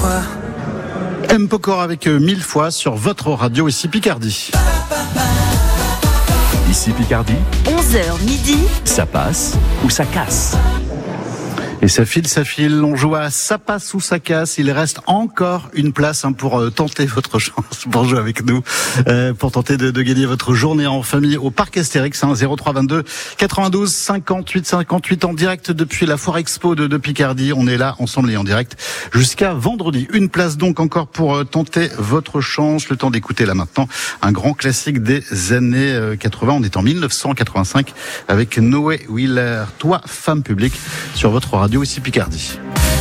fois. M. Pokora avec 1000 fois sur votre radio ici Picardie. Ici Picardie, 11h midi, ça passe ou ça casse. Et ça file, on joue à ça passe ou ça casse. Il reste encore une place pour tenter votre chance, pour jouer avec nous, pour tenter de gagner votre journée en famille au Parc Astérix, 03 22 92 58 58 en direct depuis la Foire Expo de Picardie. On est là ensemble et en direct jusqu'à vendredi. Une place donc encore pour tenter votre chance. Le temps d'écouter là maintenant un grand classique des années 80. On est en 1985 avec Noé Wheeler. Toi, femme publique, sur votre radio ici Picardie.